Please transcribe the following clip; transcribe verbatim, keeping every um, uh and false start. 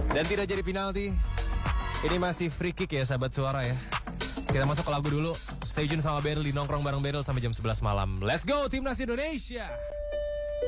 Dan tidak jadi penalti. Ini masih free kick ya sahabat suara ya. Kita masuk ke lagu dulu. Stay tune sama Beryl di Nongkrong bareng Beryl sampai jam sebelas malam. Let's go Timnas Indonesia.